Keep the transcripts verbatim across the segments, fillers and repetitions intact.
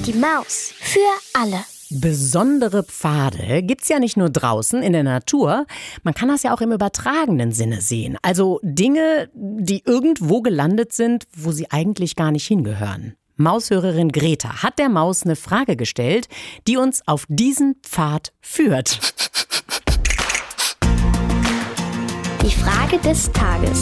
Die Maus für alle. Besondere Pfade gibt's ja nicht nur draußen in der Natur, man kann das ja auch im übertragenen Sinne sehen. Also Dinge, die irgendwo gelandet sind, wo sie eigentlich gar nicht hingehören. Maushörerin Greta hat der Maus eine Frage gestellt, die uns auf diesen Pfad führt. Die Frage des Tages.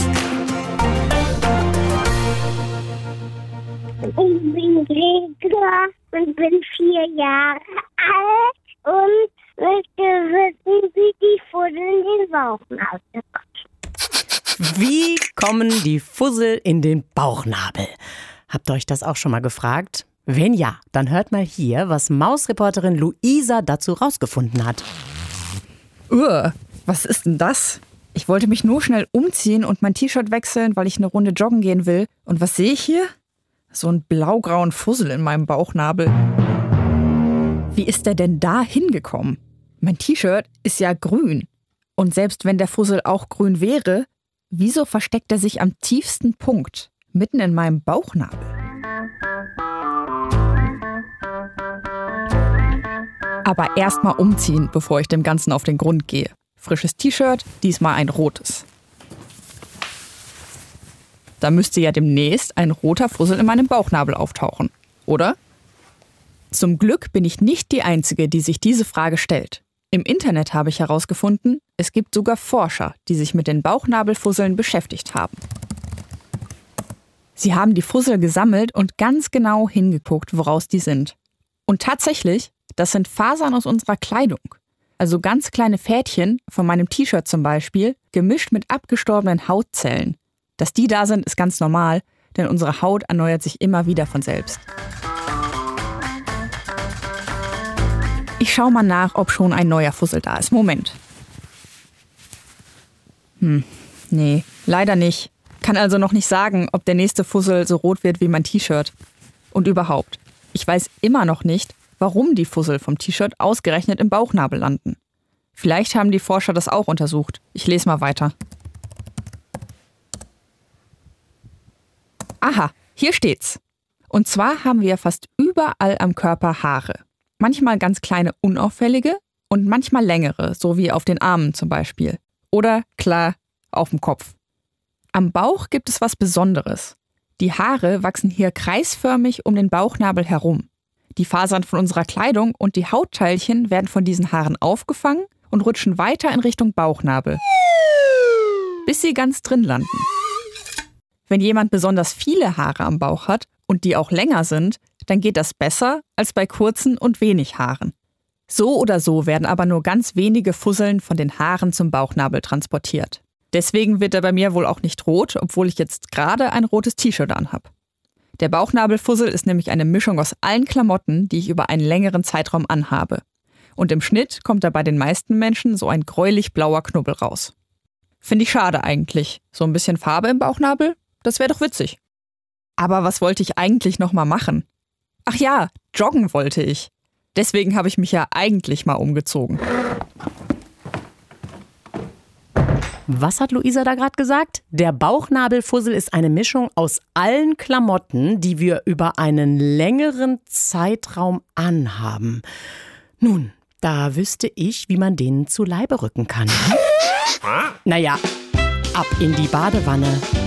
Ich bin Greta und bin vier Jahre alt und möchte wissen, wie die Fussel in den Bauchnabel kommt. Wie kommen die Fussel in den Bauchnabel? Habt ihr euch das auch schon mal gefragt? Wenn ja, dann hört mal hier, was Mausreporterin Luisa dazu rausgefunden hat. Uah, was ist denn das? Ich wollte mich nur schnell umziehen und mein T-Shirt wechseln, weil ich eine Runde joggen gehen will. Und was sehe ich hier? So einen blaugrauen Fussel in meinem Bauchnabel. Wie ist der denn da hingekommen? Mein T-Shirt ist ja grün. Und selbst wenn der Fussel auch grün wäre, wieso versteckt er sich am tiefsten Punkt, mitten in meinem Bauchnabel? Aber erst mal umziehen, bevor ich dem Ganzen auf den Grund gehe. Frisches T-Shirt, diesmal ein rotes. Da müsste ja demnächst ein roter Fussel in meinem Bauchnabel auftauchen, oder? Zum Glück bin ich nicht die Einzige, die sich diese Frage stellt. Im Internet habe ich herausgefunden, es gibt sogar Forscher, die sich mit den Bauchnabelfusseln beschäftigt haben. Sie haben die Fussel gesammelt und ganz genau hingeguckt, woraus die sind. Und tatsächlich, das sind Fasern aus unserer Kleidung. Also ganz kleine Fädchen, von meinem T-Shirt zum Beispiel, gemischt mit abgestorbenen Hautzellen. Dass die da sind, ist ganz normal, denn unsere Haut erneuert sich immer wieder von selbst. Ich schau mal nach, ob schon ein neuer Fussel da ist. Moment. Hm, nee, leider nicht. Kann also noch nicht sagen, ob der nächste Fussel so rot wird wie mein T-Shirt. Und überhaupt, ich weiß immer noch nicht, warum die Fussel vom T-Shirt ausgerechnet im Bauchnabel landen. Vielleicht haben die Forscher das auch untersucht. Ich lese mal weiter. Aha, hier steht's. Und zwar haben wir fast überall am Körper Haare. Manchmal ganz kleine, unauffällige und manchmal längere, so wie auf den Armen zum Beispiel. Oder, klar, auf dem Kopf. Am Bauch gibt es was Besonderes. Die Haare wachsen hier kreisförmig um den Bauchnabel herum. Die Fasern von unserer Kleidung und die Hautteilchen werden von diesen Haaren aufgefangen und rutschen weiter in Richtung Bauchnabel, bis sie ganz drin landen. Wenn jemand besonders viele Haare am Bauch hat und die auch länger sind, dann geht das besser als bei kurzen und wenig Haaren. So oder so werden aber nur ganz wenige Fusseln von den Haaren zum Bauchnabel transportiert. Deswegen wird er bei mir wohl auch nicht rot, obwohl ich jetzt gerade ein rotes T-Shirt anhab. Der Bauchnabelfussel ist nämlich eine Mischung aus allen Klamotten, die ich über einen längeren Zeitraum anhabe. Und im Schnitt kommt da bei den meisten Menschen so ein gräulich-blauer Knubbel raus. Finde ich schade eigentlich. So ein bisschen Farbe im Bauchnabel? Das wäre doch witzig. Aber was wollte ich eigentlich noch mal machen? Ach ja, joggen wollte ich. Deswegen habe ich mich ja eigentlich mal umgezogen. Was hat Luisa da gerade gesagt? Der Bauchnabelfussel ist eine Mischung aus allen Klamotten, die wir über einen längeren Zeitraum anhaben. Nun, da wüsste ich, wie man denen zu Leibe rücken kann. Naja, ab in die Badewanne.